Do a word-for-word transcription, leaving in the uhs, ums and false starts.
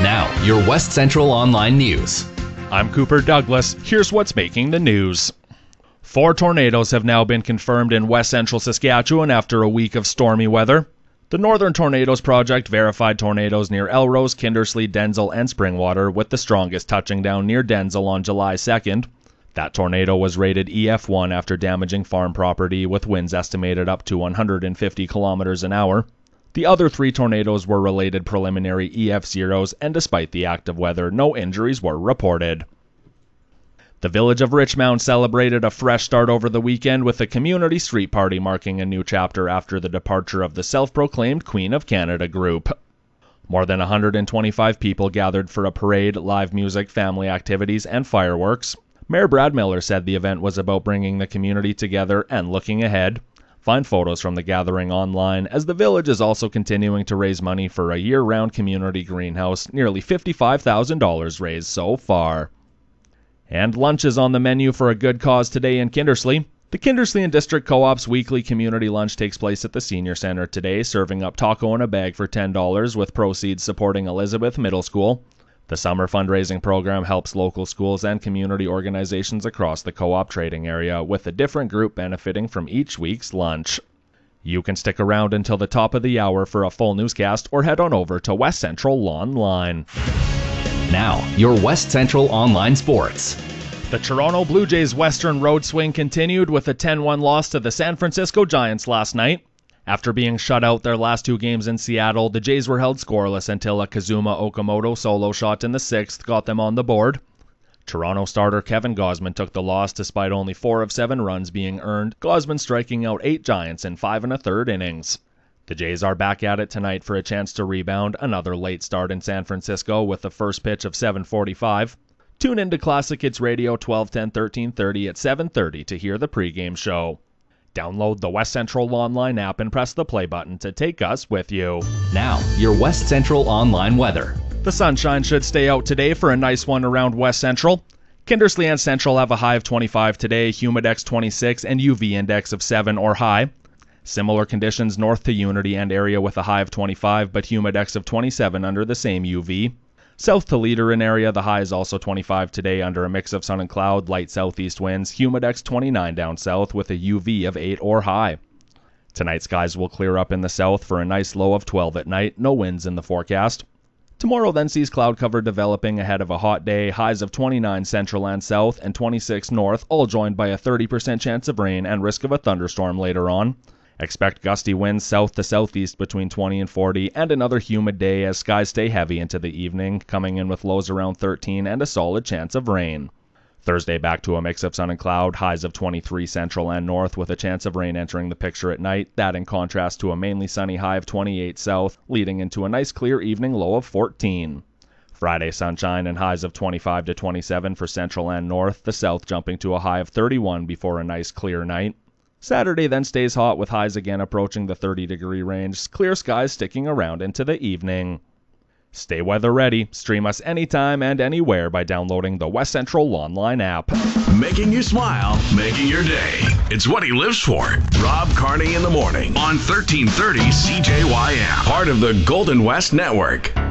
Now, your West Central Online News. I'm Cooper Douglas. Here's what's making the news. Four tornadoes have now been confirmed in West Central Saskatchewan after a week of stormy weather. The Northern Tornadoes Project verified tornadoes near Elrose, Kindersley, Denzel, and Springwater, with the strongest touching down near Denzel on July second. That tornado was rated E F one after damaging farm property, with winds estimated up to one hundred fifty kilometers an hour. The other three tornadoes were related preliminary E F zeros, and despite the active weather, no injuries were reported. The village of Richmond celebrated a fresh start over the weekend with a community street party marking a new chapter after the departure of the self-proclaimed Queen of Canada group. More than one hundred twenty-five people gathered for a parade, live music, family activities, and fireworks. Mayor Brad Miller said the event was about bringing the community together and looking ahead. Find photos from the gathering online, as the village is also continuing to raise money for a year-round community greenhouse, nearly fifty-five thousand dollars raised so far. And lunch is on the menu for a good cause today in Kindersley. The Kindersley and District Co-op's weekly community lunch takes place at the Senior Centre today, serving up taco in a bag for ten dollars, with proceeds supporting Elizabeth Middle School. The summer fundraising program helps local schools and community organizations across the co-op trading area, with a different group benefiting from each week's lunch. You can stick around until the top of the hour for a full newscast, or head on over to West Central Online. Now, your West Central Online Sports. The Toronto Blue Jays' Western road swing continued with a ten one loss to the San Francisco Giants last night. After being shut out their last two games in Seattle, the Jays were held scoreless until a Kazuma Okamoto solo shot in the sixth got them on the board. Toronto starter Kevin Gausman took the loss despite only four of seven runs being earned, Gausman striking out eight Giants in five and a third innings. The Jays are back at it tonight for a chance to rebound another late start in San Francisco with the first pitch of seven forty-five. Tune into Classic Hits Radio twelve ten thirteen thirty at seven thirty to hear the pregame show. Download the West Central Online app and press the play button to take us with you. Now, your West Central Online weather. The sunshine should stay out today for a nice one around West Central. Kindersley and Central have a high of twenty-five today, Humidex twenty-six, and U V index of seven or high. Similar conditions north to Unity and area with a high of twenty-five, but Humidex of twenty-seven under the same U V. South to Leader in area, the high is also twenty-five today under a mix of sun and cloud, light southeast winds, Humidex twenty-nine down south with a U V of eight or high. Tonight skies will clear up in the south for a nice low of twelve at night, no winds in the forecast. Tomorrow then sees cloud cover developing ahead of a hot day, highs of twenty-nine central and south and twenty-six north, all joined by a thirty percent chance of rain and risk of a thunderstorm later on. Expect gusty winds south to southeast between twenty and forty, and another humid day as skies stay heavy into the evening, coming in with lows around thirteen and a solid chance of rain. Thursday back to a mix of sun and cloud, highs of twenty-three central and north with a chance of rain entering the picture at night, that in contrast to a mainly sunny high of twenty-eight south, leading into a nice clear evening low of fourteen. Friday sunshine and highs of twenty-five to twenty-seven for central and north, the south jumping to a high of thirty-one before a nice clear night. Saturday then stays hot with highs again approaching the thirty degree range, clear skies sticking around into the evening. Stay weather ready. Stream us anytime and anywhere by downloading the West Central Online app. Making you smile, making your day. It's what he lives for. Rob Carney in the morning on thirteen thirty C J Y M, part of the Golden West Network.